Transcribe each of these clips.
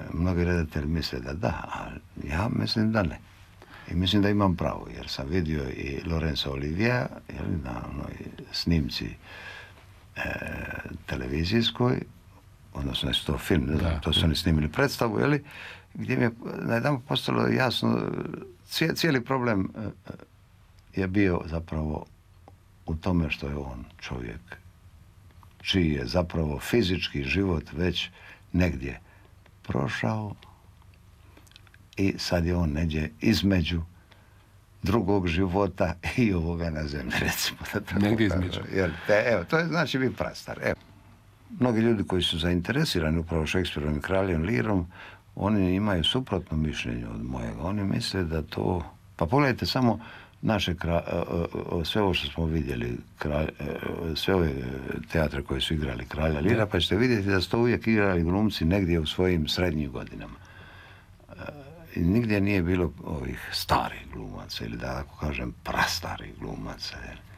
Mnogi redatelji misle da da, ali ja mislim da ne. I mislim da imam pravo, jer sam vidio i Laurence Olivier na onoj snimci televizijskoj, odnosno je to film, ne znam, to su oni snimili predstavu, gdje mi je najedanput postalo jasno, cijeli problem je bio zapravo u tome što je on čovjek čiji je zapravo fizički život već negdje prošao i sad je on negdje između drugog života i ovoga na zemlji, recimo. Negdje između. Evo, to je znači biti prastar. Evo. Mnogi ljudi koji su zainteresirani upravo Šekspirom i Kraljem Lirom, oni imaju suprotno mišljenje od mojega. Oni misle da to... Pa pogledajte samo naše sve ovo što smo vidjeli, sve ove teatre koje su igrali Kralja Lira, pa ćete vidjeti da su to uvijek igrali glumci negdje u svojim srednjim godinama. I nigdje nije bilo ovih starih glumaca, ili da tako kažem prastarih glumaca,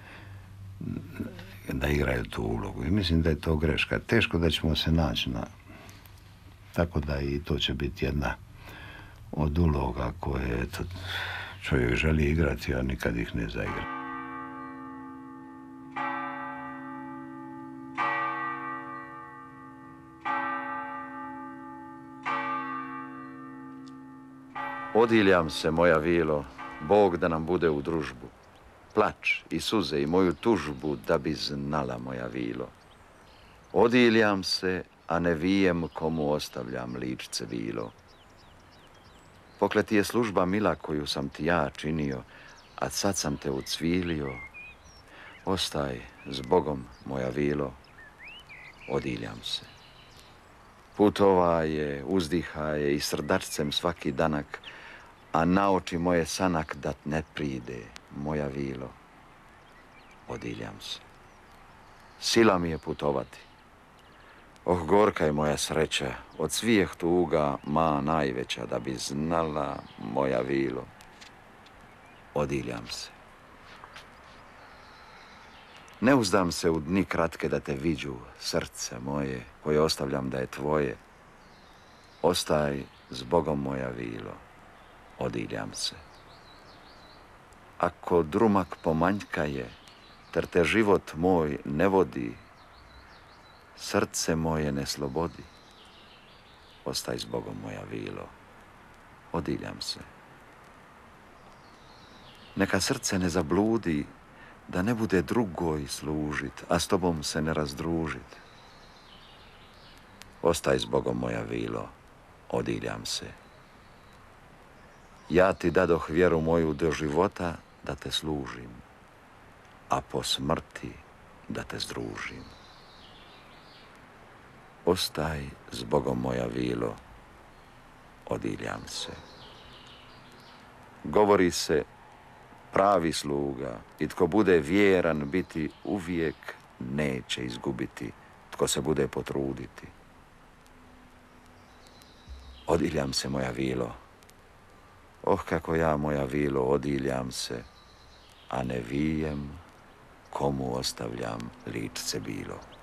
da igraju tu ulogu. I mislim da je to greška. Teško da ćemo se naći tako da i to će biti jedna od uloga koje čovjek želi igrati, a nikad ih ne zaigra. Odiljam se, moja vilo, Bog da nam bude u družbu. Plač i suze i moju tužbu da bi znala, moja vilo. Odiljam se, a ne vijem komu ostavljam ličce bilo. Pokle ti je služba mila koju sam ti ja činio, a sad sam te ucvilio. Ostaj s Bogom, moja vilo, odiljam se. Putova je, uzdiha je i srdačcem svaki danak, a na oči moje sanak da ne pride, moja vilo, odiljam se. Sila mi je putovati. Oh, gorka je moja sreća, od svih tuga ma najveća, da bi znala, moja vilo, odiljam se. Ne uzdam se u dni kratke da te viđu, srce moje, koje ostavljam da je tvoje. Ostaj s Bogom, moja vilo, odiljam se. Ako drumak pomanjka je, ter te život moj ne vodi, srce moje ne slobodi. Ostaj s Bogom, moja vilo, odiljam se. Neka srce ne zabludi, da ne bude drugoj služit, a s tobom se ne razdružit. Ostaj s Bogom, moja vilo, odiljam se. Ja ti dadoh vjeru moju do života da te služim, a po smrti da te združim. Ostaj s Bogom, moja vilo, odiljam se. Govori se, pravi sluga i tko bude vjeran biti uvijek neće izgubiti, tko se bude potruditi. Odiljam se, moja vilo. Oh, kako ja, moja vilo, odiljam se, a ne vijem komu ostavljam ličce bilo.